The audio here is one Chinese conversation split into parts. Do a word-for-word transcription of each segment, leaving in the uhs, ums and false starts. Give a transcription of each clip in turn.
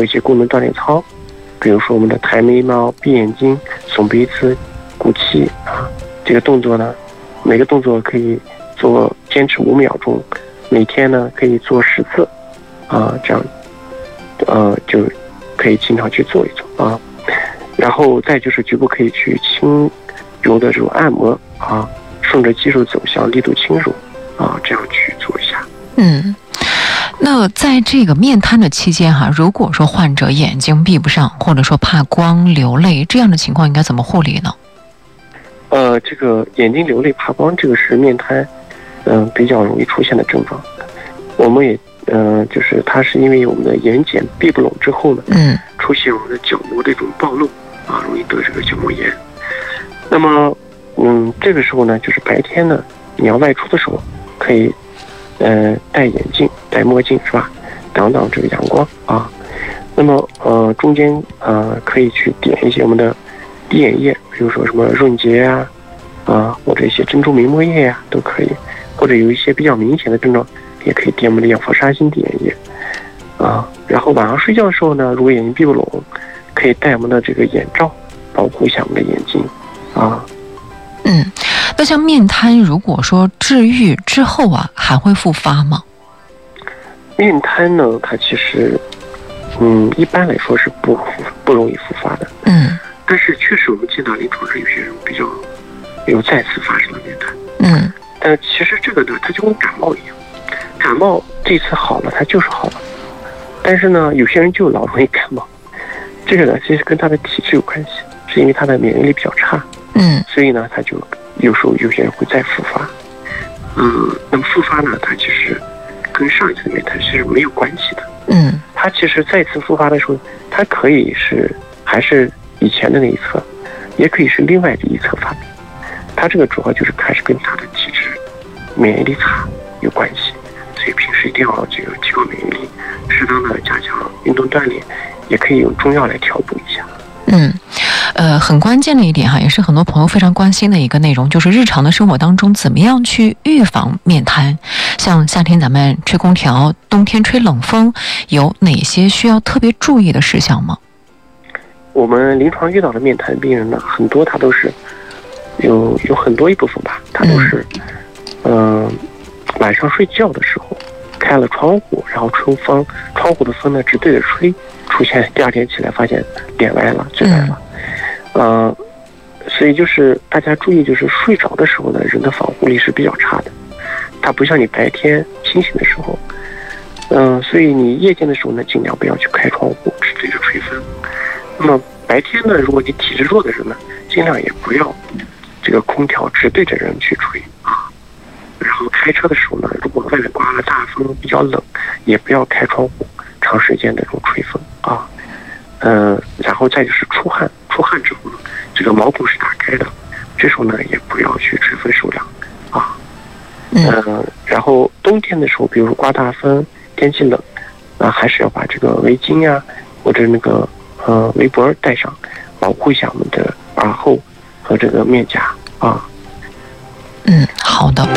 做一些功能锻炼操，比如说我们的抬眉毛、闭眼睛、耸鼻子、鼓气啊，这个动作呢，每个动作可以做坚持五秒钟，每天呢可以做十次啊，这样呃就可以经常去做一做啊。然后再就是局部可以去轻柔的这种按摩啊，顺着肌肉走向，力度轻柔啊，这样去做一下。 嗯，那在这个面瘫的期间哈，如果说患者眼睛闭不上，或者说怕光流泪这样的情况，应该怎么护理呢？ 呃，这个眼睛流泪怕光，这个是面瘫，嗯、呃，比较容易出现的症状。我们也，呃，就是它是因为我们的眼睑闭不拢之后呢， 嗯， 出现我们的角膜的一种暴露啊，容易得这个角膜炎。那么，嗯，这个时候呢，就是白天呢，你要外出的时候，可以，呃，戴眼镜、戴墨镜是吧？挡挡这个阳光啊。那么，呃，中间呃，可以去点一些我们的滴眼液，比如说什么润洁啊，啊，或者一些珍珠明目液呀、啊，都可以。或者有一些比较明显的症状，也可以点我们的氧氟沙星滴眼液啊。然后晚上睡觉的时候呢，如果眼睛闭不拢，可以戴我们的这个眼罩，保护一下我们的眼睛啊。 嗯，那像面瘫，如果说治愈之后啊，还会复发吗？ 面瘫呢，它其实，嗯，一般来说是不不容易复发的。 嗯， 但是确实我们见到临床上有些人比较有再次发生了面瘫。 嗯， 但其实这个呢，它就跟感冒一样，感冒这次好了，它就是好了。但是呢，有些人就老容易感冒，这个呢，其实跟他的体质有关系，是因为他的免疫力比较差。 嗯， 所以呢，他就有时候有些人会再复发。嗯，那么复发呢，它其实跟上一次的面瘫是没有关系的。 嗯， 它其实再次复发的时候，它可以是还是以前的那一侧，也可以是另外的一侧发病。它这个主要就是还是跟它的体质、免疫力差有关系。所以平时一定要这个提高免疫力，适当的加强运动锻炼，也可以用中药来调补一下。 嗯，呃，很关键的一点哈，也是很多朋友非常关心的一个内容，就是日常的生活当中怎么样去预防面瘫。像夏天咱们吹空调，冬天吹冷风，有哪些需要特别注意的事项吗？ 我们临床遇到的面瘫病人呢，很多他都是有有很多一部分吧，他都是嗯、呃、晚上睡觉的时候开了窗户，然后吹风，窗户的风呢直对着吹，出现第二天起来发现脸歪了、嘴歪了，嗯、呃，所以就是大家注意，就是睡着的时候呢，人的防护力是比较差的，它不像你白天清醒的时候，嗯、呃，所以你夜间的时候呢，尽量不要去开窗户，只对着吹风。那么白天呢，如果你体质弱的人呢，尽量也不要这个空调直对着人去吹啊。然后开车的时候呢，如果外面刮了大风比较冷，也不要开窗户长时间的这种吹风啊。嗯、呃，然后再就是出汗，出汗之后呢，这个毛孔是打开的，这时候呢也不要去吹风受凉啊。嗯、呃，然后冬天的时候，比如说刮大风，天气冷，啊，还是要把这个围巾呀、啊、或者那个呃围脖戴上，保护一下我们的耳后和这个面颊啊。 嗯，好的。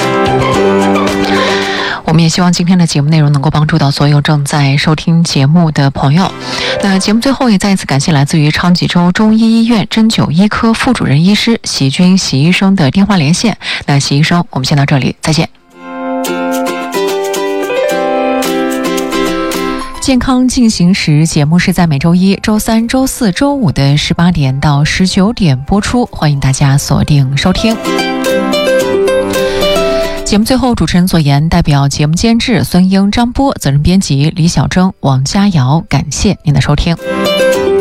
我们也希望今天的节目内容能够帮助到所有正在收听节目的朋友。那节目最后也再一次感谢来自于昌吉州中医医院针灸医科副主任医师席军席医生的电话连线。那席医生，我们先到这里，再见。健康进行时节目是在每周一、周三、周四周五的十八点到十九点播出，欢迎大家锁定收听。节目最后，主持人左言代表节目监制孙英、张波，责任编辑李小征、王佳瑶，感谢您的收听。